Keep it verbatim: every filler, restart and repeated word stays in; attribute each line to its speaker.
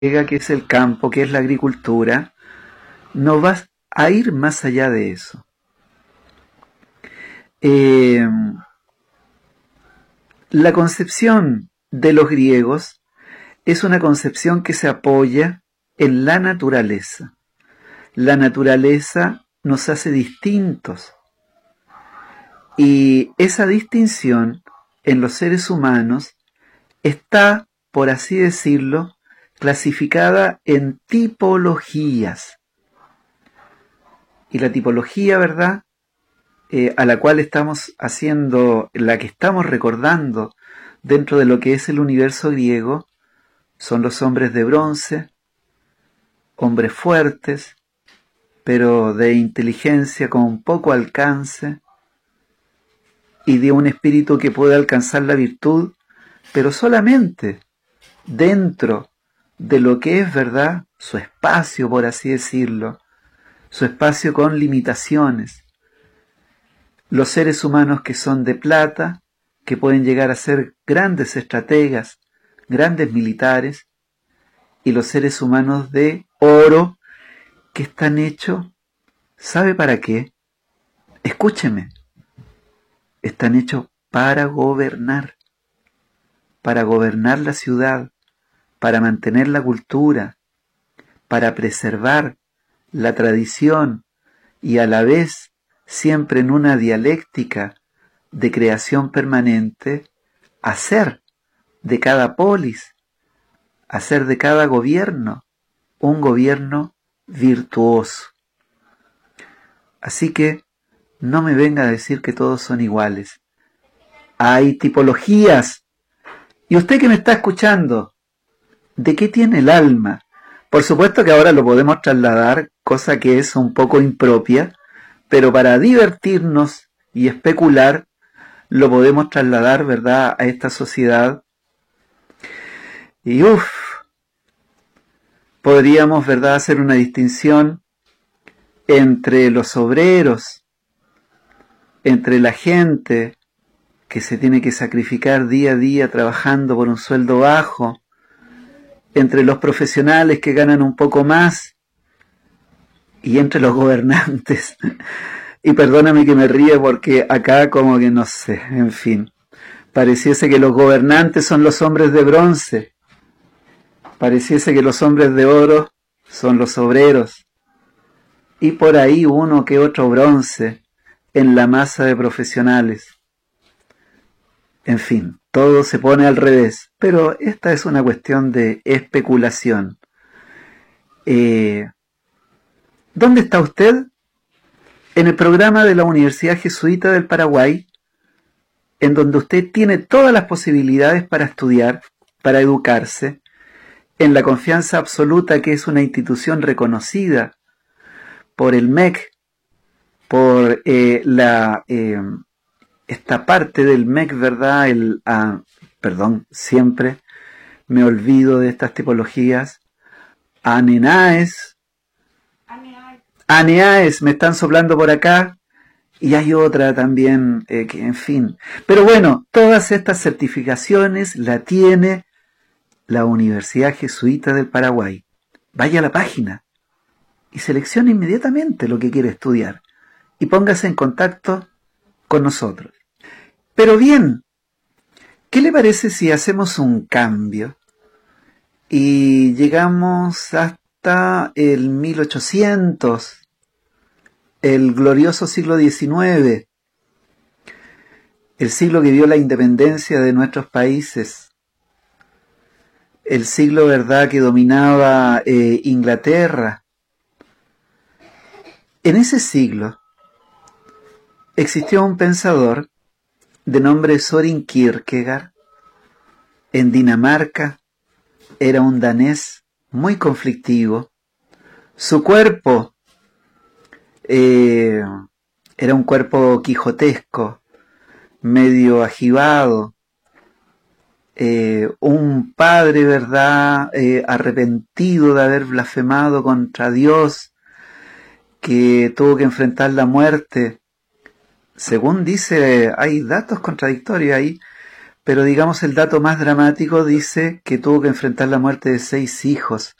Speaker 1: que es el campo, que es la agricultura, no va a ir más allá de eso. Eh, la concepción de los griegos es una concepción que se apoya en la naturaleza. La naturaleza nos hace distintos y esa distinción en los seres humanos está, por así decirlo, clasificada en tipologías. Y la tipología, ¿verdad?, eh, a la cual estamos haciendo, la que estamos recordando dentro de lo que es el universo griego, son los hombres de bronce, hombres fuertes, pero de inteligencia con poco alcance y de un espíritu que puede alcanzar la virtud, pero solamente dentro de lo que es, ¿verdad?, su espacio, por así decirlo, su espacio con limitaciones. Los seres humanos que son de plata, que pueden llegar a ser grandes estrategas, grandes militares, y los seres humanos de oro, que están hechos, ¿sabe para qué? Escúcheme, están hechos para gobernar, para gobernar la ciudad, para mantener la cultura, para preservar la tradición y a la vez siempre en una dialéctica de creación permanente, hacer de cada polis, hacer de cada gobierno un gobierno virtuoso. Así que no me venga a decir que todos son iguales. Hay tipologías. Y usted que me está escuchando, ¿de qué tiene el alma? Por supuesto que ahora lo podemos trasladar, cosa que es un poco impropia, pero para divertirnos y especular, lo podemos trasladar, ¿verdad?, a esta sociedad. Y uff, podríamos, ¿verdad?, hacer una distinción entre los obreros, entre la gente que se tiene que sacrificar día a día trabajando por un sueldo bajo, entre los profesionales que ganan un poco más y entre los gobernantes. Y perdóname que me ríe porque acá como que no sé, en fin, pareciese que los gobernantes son los hombres de bronce, pareciese que los hombres de oro son los obreros, y por ahí uno que otro bronce en la masa de profesionales. En fin, todo se pone al revés, pero esta es una cuestión de especulación. Eh, ¿Dónde está usted? En el programa de la Universidad Jesuita del Paraguay, en donde usted tiene todas las posibilidades para estudiar, para educarse, en la confianza absoluta que es una institución reconocida por el M E C, por eh, la eh, esta parte del M E C, ¿verdad? El, ah, perdón, siempre me olvido de estas tipologías. ANENAES, ANEAES, me están soplando por acá, y hay otra también, eh, que en fin. Pero bueno, todas estas certificaciones la tiene la Universidad Jesuita del Paraguay. Vaya a la página y seleccione inmediatamente lo que quiere estudiar y póngase en contacto con nosotros. Pero bien, ¿qué le parece si hacemos un cambio y llegamos hasta el mil ochocientos, el glorioso siglo diecinueve, el siglo que vio la independencia de nuestros países, el siglo, ¿verdad?, que dominaba eh, Inglaterra? En ese siglo existió un pensador de nombre Søren Kierkegaard. En Dinamarca era un danés muy conflictivo. Su cuerpo eh, era un cuerpo quijotesco, medio ajivado. Eh, un padre, ¿verdad?, eh, arrepentido de haber blasfemado contra Dios, que tuvo que enfrentar la muerte. Según dice, hay datos contradictorios ahí, pero digamos el dato más dramático dice que tuvo que enfrentar la muerte de seis hijos